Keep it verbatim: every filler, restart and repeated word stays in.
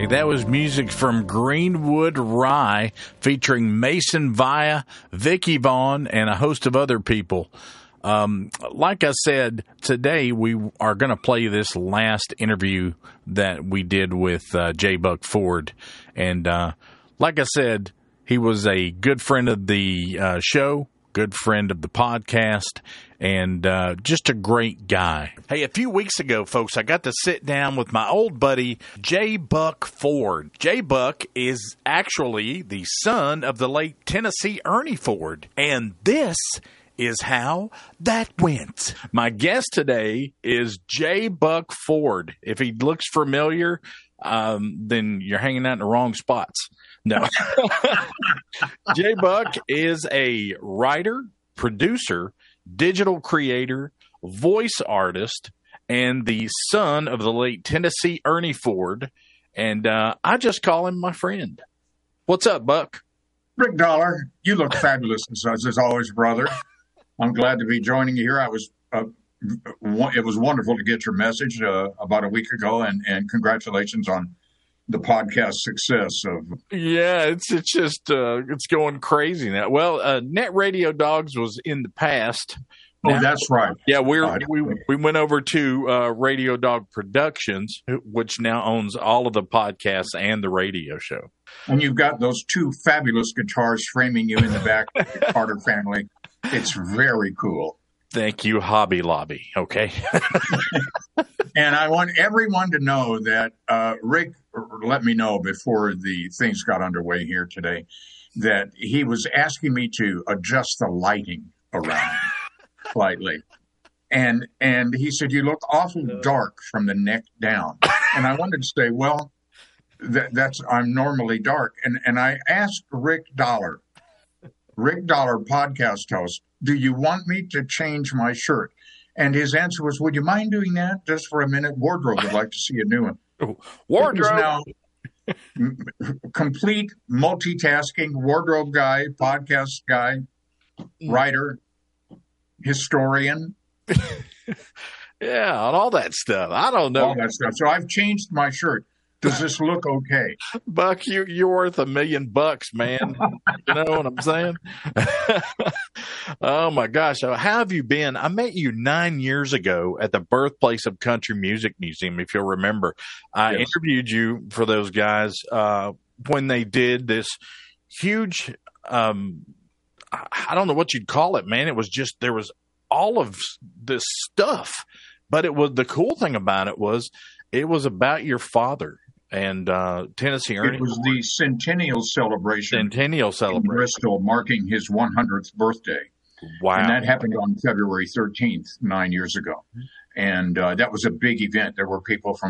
Hey, that was music from Greenwood Rye featuring Mason Via, Vicky Vaughn, and a host of other people. Um, like I said, today we are going to play this last interview that we did with uh, J. Buck Ford. And uh, like I said, he was a good friend of the uh, show, good friend of the podcast, and uh, just a great guy. Hey, a few weeks ago, folks, I got to sit down with my old buddy, J. Buck Ford. J. Buck is actually the son of the late Tennessee Ernie Ford, and this is how that went. My guest today is J. Buck Ford. If he looks familiar, um, then you're hanging out in the wrong spots. No. J. Buck is a writer, producer, digital creator, voice artist, and the son of the late Tennessee Ernie Ford. And uh, I just call him my friend. What's up, Buck? Rick Dollar, you look fabulous as, as always, brother. I'm glad to be joining you here. I was, uh, it was wonderful to get your message uh, about a week ago, and, and congratulations on the podcast success of. Yeah, it's it's just uh, it's going crazy now. Well, uh, Net Radio Dogs was in the past. Now, oh, that's right. Yeah, we're uh, we we went over to uh, Radio Dog Productions, which now owns all of the podcasts and the radio show. And you've got those two fabulous guitars framing you in the back of the Carter family. It's very cool. Thank you, Hobby Lobby. Okay. And I want everyone to know that uh, Rick let me know before the things got underway here today that he was asking me to adjust the lighting around slightly. And and he said, you look awful dark from the neck down. And I wanted to say, well, that, that's I'm normally dark. And, and I asked Rick Dollar, Rick Dollar, podcast host, do you want me to change my shirt? And his answer was, would you mind doing that just for a minute? Wardrobe would like to see a new one. Wardrobe. Now, complete multitasking, wardrobe guy, podcast guy, writer, historian. Yeah, and all that stuff. I don't know. All that stuff. So I've changed my shirt. Does this look okay? Buck, you, you're worth a million bucks, man. You know what I'm saying? Oh, my gosh. How have you been? I met you nine years ago at the Birthplace of Country Music Museum, if you'll remember. I yes. interviewed you for those guys uh, when they did this huge, um, I don't know what you'd call it, man. It was just, there was all of this stuff. But it was, the cool thing about it was, it was about your father. And uh, Tennessee Ernie. It was the centennial celebration. Centennial celebration. In Bristol, marking his one hundredth birthday. Wow. And that happened on February thirteenth, nine years ago. And uh, that was a big event. There were people from